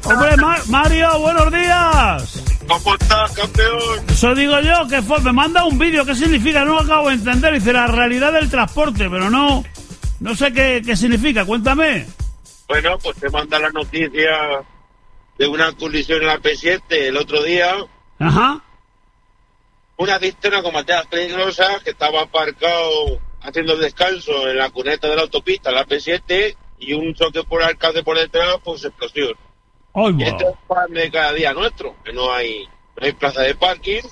Hombre, Mario, buenos días. ¿Cómo estás, campeón? Eso digo yo, que me manda un vídeo. ¿Qué significa? No lo acabo de entender. Dice la realidad del transporte, pero no sé qué significa. Cuéntame. Bueno, pues te manda la noticia de una colisión en la P7 el otro día. Ajá. Una cisterna con materias peligrosas que estaba aparcado haciendo descanso en la cuneta de la autopista, la P7, y un choque por alcance por detrás, pues explosión. ¡Ay, Y este es el pan de cada día nuestro, que no hay plaza de parking.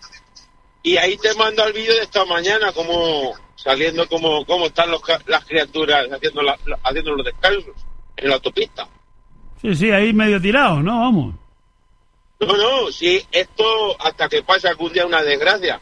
Y ahí te mando el vídeo de esta mañana, como saliendo, como están las criaturas haciendo los descansos en la autopista. Sí, ahí medio tirado, ¿no? Vamos. No, sí, esto hasta que pase algún día una desgracia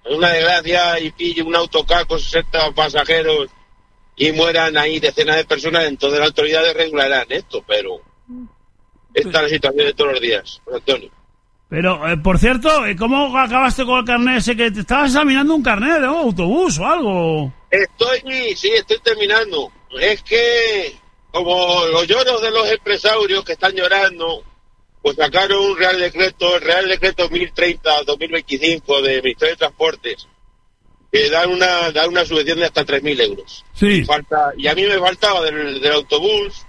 y pille un autocar con 60 pasajeros y mueran ahí decenas de personas, entonces las autoridades regularán esto, pero esta es la situación de todos los días, Antonio. Pero, por cierto, ¿cómo acabaste con el carnet ese que te estabas examinando un carnet de autobús o algo? Estoy terminando. Es que, como los lloros de los empresarios que están llorando, pues sacaron un el Real Decreto 1030-2025 de Ministerio de Transportes, que dan una subvención de hasta 3.000 euros. Sí. Y a mí me faltaba del autobús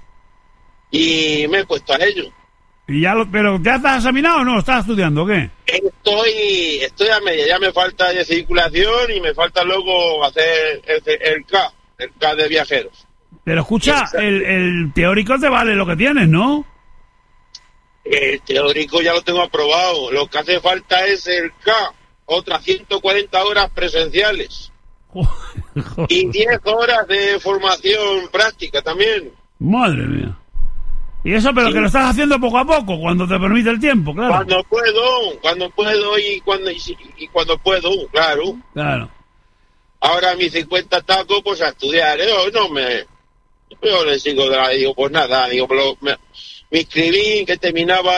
y me he puesto a ello. ¿Pero ya estás examinado o no? ¿Estás estudiando o qué? Estoy a media, ya me falta de circulación y me falta luego hacer el K de viajeros. Pero escucha, el teórico te vale lo que tienes, ¿no? El teórico ya lo tengo aprobado. Lo que hace falta es el K, otras 140 horas presenciales. Y 10 horas de formación práctica también. Madre mía. Y eso, pero sí, que lo estás haciendo poco a poco, cuando te permite el tiempo, claro. Cuando puedo y cuando puedo, claro. Claro. Ahora mis 50 tacos, pues a estudiar, yo le sigo, digo, pues nada, me inscribí, que terminaba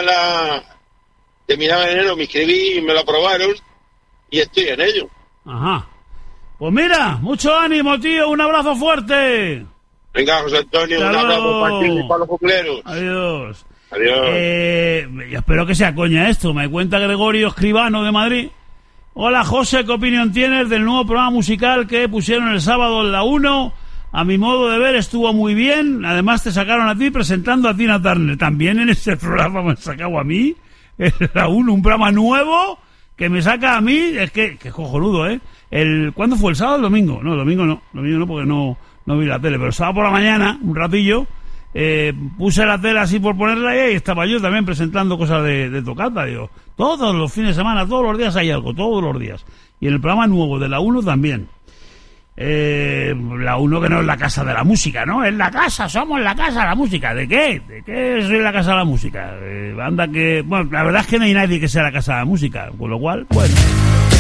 en enero, me inscribí y me lo aprobaron y estoy en ello. Ajá. Pues mira, mucho ánimo, tío, un abrazo fuerte. Venga, José Antonio, un abrazo para ti y para los cumpleaños. Adiós. Adiós. Espero que sea coña esto. Me cuenta Gregorio Escribano de Madrid. Hola, José, ¿qué opinión tienes del nuevo programa musical que pusieron el sábado en la 1? A mi modo de ver estuvo muy bien. Además te sacaron a ti presentando a Tina Turner. También en ese programa me han sacado a mí. En la 1, un programa nuevo que me saca a mí. Es que cojonudo, ¿eh? ¿Cuándo fue? ¿El sábado o el domingo? No, el domingo no. El domingo no, porque no vi la tele. Pero el sábado por la mañana, un ratillo, puse la tele así por ponerla y estaba yo también presentando cosas de tocata. Digo, todos los fines de semana, todos los días hay algo, todos los días. Y en el programa nuevo de la 1 también. La 1 que no es la casa de la música, ¿no? Es la casa, somos la casa de la música. ¿De qué? ¿De qué soy la casa de la música? Anda que... Bueno, la verdad es que no hay nadie que sea la casa de la música, con lo cual, bueno...